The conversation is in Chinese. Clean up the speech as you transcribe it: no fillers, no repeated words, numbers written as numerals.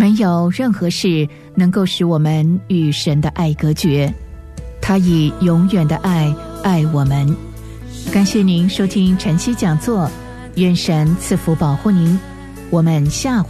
没有任何事能够使我们与神的爱隔绝，他以永远的爱爱我们。感谢您收听晨曦讲座，愿神赐福保护您，我们下回